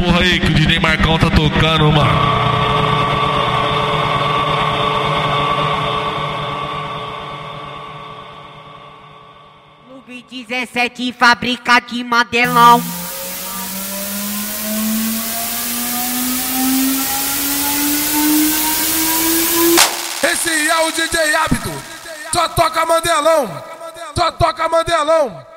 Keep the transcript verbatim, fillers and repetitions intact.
porra aí que o D J Marcão tá tocando, mano. Clube dezessete, fábrica de Mandelão. Esse é o D J Hábito, só toca Mandelão, só toca Mandelão.